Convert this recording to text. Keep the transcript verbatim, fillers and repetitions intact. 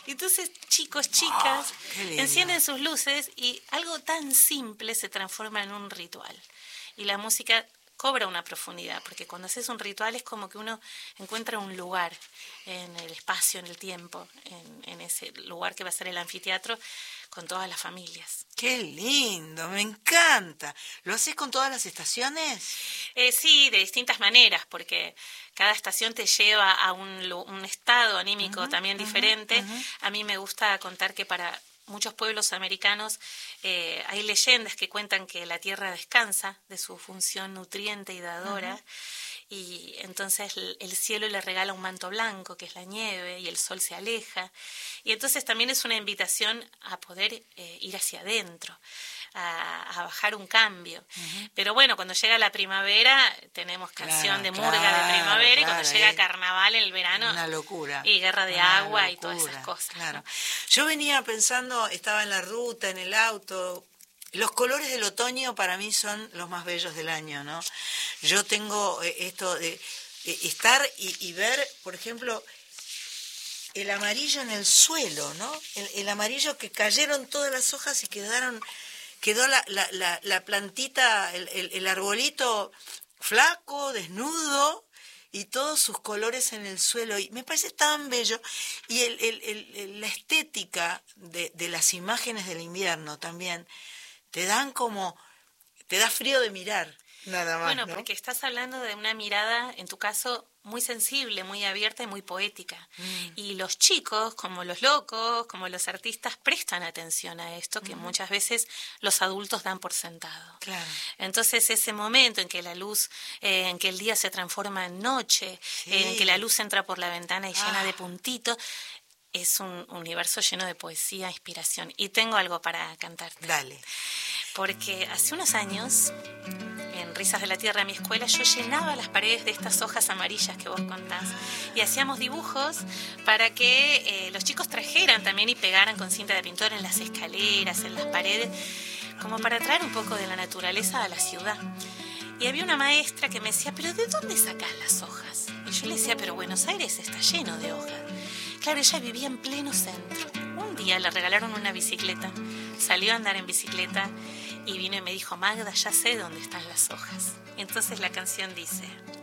Entonces, chicos, chicas, Oh, qué lindo. encienden sus luces y algo tan simple se transforma en un ritual. Y la música cobra una profundidad, porque cuando haces un ritual es como que uno encuentra un lugar en el espacio, en el tiempo, en, en ese lugar que va a ser el anfiteatro, con todas las familias. Qué lindo, me encanta. ¿Lo haces con todas las estaciones? Eh, sí, de distintas maneras, porque cada estación te lleva a un, lu- un estado anímico Ujú, también ujú, diferente. ujú. A mí me gusta contar que para muchos pueblos americanos eh, hay leyendas que cuentan que la tierra descansa de su función nutriente y dadora. Ujú. Y entonces el el cielo le regala un manto blanco, que es la nieve, y el sol se aleja. Y entonces también es una invitación a poder eh, ir hacia adentro, a, a bajar un cambio. Pero bueno, cuando llega la primavera tenemos canción Claro, de murga claro, de primavera, y cuando claro, llega eh. carnaval en el verano, Una locura. y guerra de Una agua y todas locura, esas cosas. claro. ¿no? Yo venía pensando, estaba en la ruta, en el auto. Los colores del otoño para mí son los más bellos del año, ¿no? Yo tengo eh, esto de eh, estar y, y ver, por ejemplo, el amarillo en el suelo, ¿no? El, el amarillo que cayeron todas las hojas y quedaron, quedó la, la, la, la plantita, el, el, el arbolito flaco, desnudo, y todos sus colores en el suelo. Y me parece tan bello. Y el, el, el, el- la estética de, de las imágenes del invierno también te dan como, te da frío de mirar, nada más, Bueno, ¿no? porque estás hablando de una mirada, en tu caso, muy sensible, muy abierta y muy poética. Mm. Y los chicos, como los locos, como los artistas, prestan atención a esto que muchas veces los adultos dan por sentado. Claro. Entonces, ese momento en que la luz, eh, en que el día se transforma en noche, Sí. en que la luz entra por la ventana y llena Ah. de puntitos, es un universo lleno de poesía, inspiración. Y tengo algo para cantarte. Dale. Porque hace unos años, en Risas de la Tierra, mi escuela, yo llenaba las paredes de estas hojas amarillas que vos contás y hacíamos dibujos para que eh, los chicos trajeran también y pegaran con cinta de pintor en las escaleras, en las paredes, como para traer un poco de la naturaleza a la ciudad. Y había una maestra que me decía, ¿pero de dónde sacás las hojas? Y yo le decía, pero Buenos Aires está lleno de hojas. Claro, ella vivía en pleno centro. Un día le regalaron una bicicleta, salió a andar en bicicleta y vino y me dijo, Magda, ya sé dónde están las hojas. Y entonces la canción dice,